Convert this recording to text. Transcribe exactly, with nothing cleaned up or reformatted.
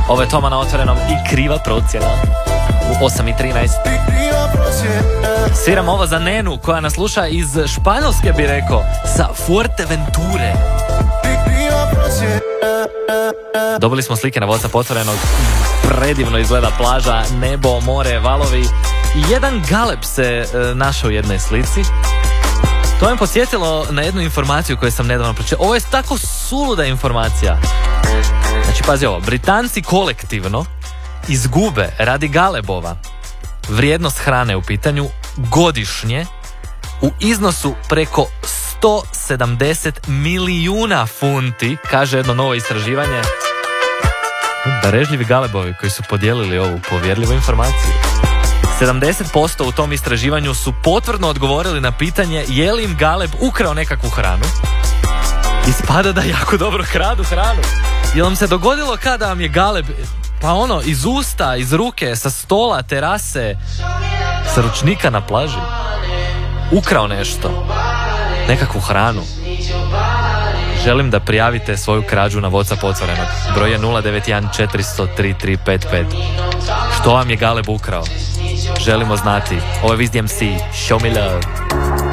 Ovo je Toma na otvorenom i kriva procjena. U osam i trinaest. Sviram ovo za Nenu koja nas sluša iz Španjolske, bi rekao, sa Fuerteventure. Dobili smo slike na WhatsApp otvorenog. Predivno izgleda plaža, nebo, more, valovi. I jedan galeb se e, našao u jednoj slici. To me podsjetilo na jednu informaciju koju sam nedavno pročitao. Ovo je tako suluda informacija. Znači, pazi ovo, Britanci kolektivno izgube radi galebova vrijednost hrane u pitanju godišnje u iznosu preko sto sedamdeset milijuna funti, kaže jedno novo istraživanje. Darežljivi galebovi koji su podijelili ovu povjerljivu informaciju. sedamdeset posto u tom istraživanju su potvrdno odgovorili na pitanje je li im galeb ukrao nekakvu hranu. Ispada da jako dobro kradu hranu. Je li vam se dogodilo kada vam je galeb, pa ono, iz usta, iz ruke, sa stola, terase, sa ručnika na plaži, ukrao nešto, nekakvu hranu? Želim da prijavite svoju krađu na WhatsApp otvorenog. Broj je nula devet jedan četiri zero zero tri tri pet pet. Što vam je galeb ukrao? Želimo znati. Ovo je Viz D M C. Show me love.